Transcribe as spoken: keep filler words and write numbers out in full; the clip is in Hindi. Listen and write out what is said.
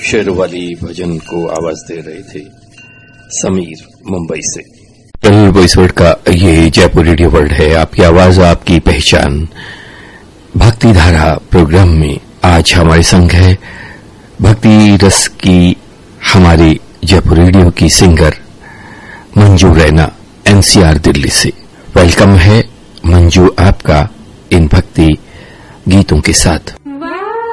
शेरवाली भजन को आवाज दे रहे थे समीर मुंबई से। कल वॉइस वर्ल्ड का ये जयपुर रेडियो वर्ल्ड है, आपकी आवाज आपकी पहचान। भक्ति धारा प्रोग्राम में आज हमारे संग है भक्ति रस की हमारे जयपुर रेडियो की सिंगर मंजू रैना एनसीआर दिल्ली से। वेलकम है मंजू आपका इन भक्ति गीतों के साथ।